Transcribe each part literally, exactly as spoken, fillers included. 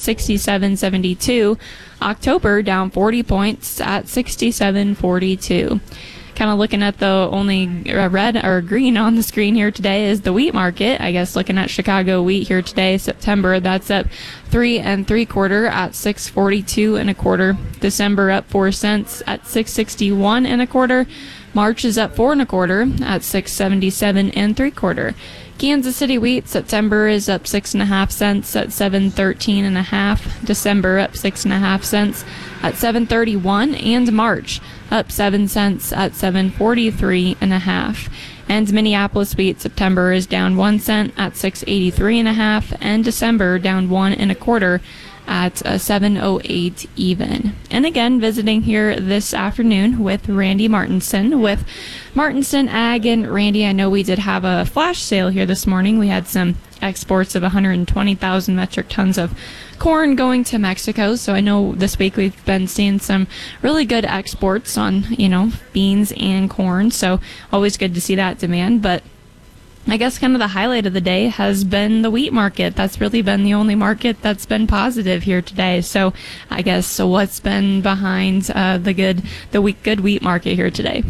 sixty-seven seventy-two. October down forty points at sixty-seven forty-two. Kind of looking at the only red or green on the screen here today is the wheat market. I guess looking at Chicago wheat here today, September, that's up three and three quarter at six forty-two and a quarter. December up four cents at six sixty-one and a quarter. March is up four and a quarter at six seventy-seven and three quarter. Kansas City wheat, September is up six and a half cents at seven thirteen and a half. December up six and a half cents at seven thirty-one, and March up seven cents at seven forty-three and a half. And Minneapolis wheat, September is down one cent at six eighty-three and a half, and December down one and a quarter at uh, seven oh eight even. And again, visiting here this afternoon with Randy Martinson with Martinson Ag. And Randy, I know we did have a flash sale here this morning. We had some exports of one hundred twenty thousand metric tons of corn going to Mexico. So I know this week we've been seeing some really good exports on, you know, beans and corn. So always good to see that demand. But I guess kind of the highlight of the day has been the wheat market. That's really been the only market that's been positive here today. So I guess so what's been behind uh, the good the wheat, good wheat market here today?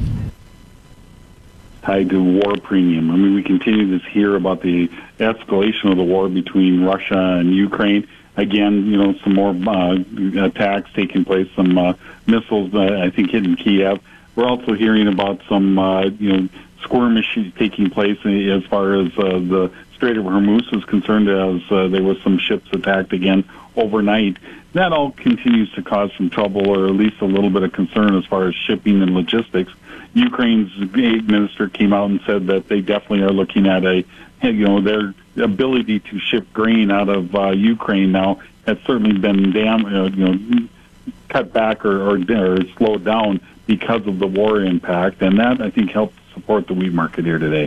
Tied to war premium. I mean, we continue to hear about the escalation of the war between Russia and Ukraine. Again, you know, some more uh, attacks taking place, some uh, missiles, uh, I think, hitting Kiev. We're also hearing about some, uh, you know, skirmishes taking place as far as uh, the Strait of Hormuz is concerned, as uh, there was some ships attacked again overnight. That all continues to cause some trouble, or at least a little bit of concern as far as shipping and logistics. Ukraine's aid minister came out and said that they definitely are looking at a, you know, their ability to ship grain out of uh, Ukraine now has certainly been dam, uh, you know, cut back or, or, or slowed down because of the war impact, and that I think helped support the wheat market here today.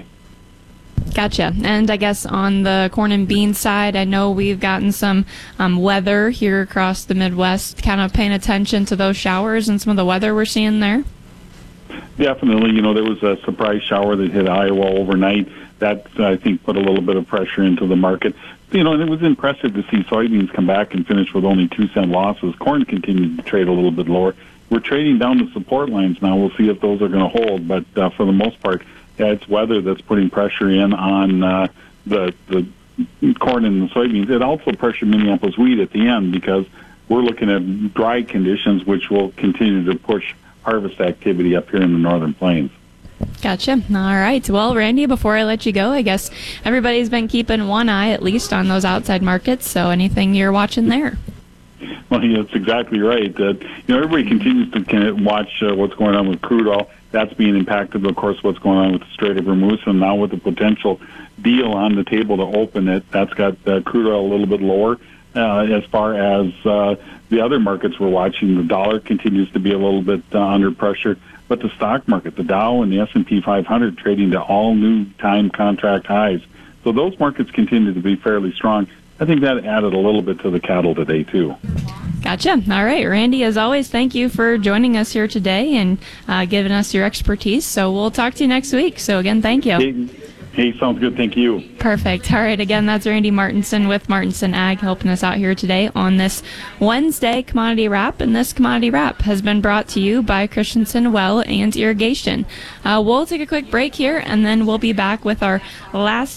Gotcha. And I guess on the corn and bean side, I know we've gotten some um, weather here across the Midwest, kind of paying attention to those showers and some of the weather we're seeing there. Definitely. You know, there was a surprise shower that hit Iowa overnight. That, I think, put a little bit of pressure into the market. You know, and it was impressive to see soybeans come back and finish with only two cent losses. Corn continued to trade a little bit lower. We're trading down the support lines now. We'll see if those are going to hold. But uh, for the most part, yeah, it's weather that's putting pressure in on uh, the the corn and the soybeans. It also pressured Minneapolis wheat at the end because we're looking at dry conditions, which will continue to push harvest activity up here in the northern plains. Gotcha. All right. Well, Randy, before I let you go, I guess everybody's been keeping one eye at least on those outside markets. So anything you're watching there? Well, yeah, that's exactly right. Uh, you know, everybody continues to kind of watch uh, what's going on with crude oil. That's being impacted, of course, what's going on with the Strait of Hormuz, and now with the potential deal on the table to open it, that's got uh, crude oil a little bit lower. Uh, as far as uh, the other markets we're watching, the dollar continues to be a little bit uh, under pressure, but the stock market, the Dow and the S and P five hundred trading to all new time contract highs. So those markets continue to be fairly strong. I think that added a little bit to the cattle today, too. Gotcha. All right, Randy, as always, thank you for joining us here today and uh, giving us your expertise. So we'll talk to you next week. So again, thank you. Hey, hey, sounds good. Thank you. Perfect. All right, again, that's Randy Martinson with Martinson Ag helping us out here today on this Wednesday Commodity Wrap. And this Commodity Wrap has been brought to you by Christensen Well and Irrigation. Uh, we'll take a quick break here, and then we'll be back with our last